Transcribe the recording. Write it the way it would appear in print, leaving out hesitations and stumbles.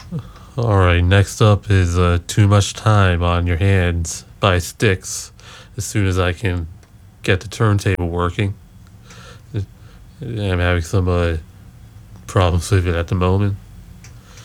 Alright, next up is Too Much Time on Your Hands by Styx. As soon as I can get the turntable working. I'm having some problems with it at the moment.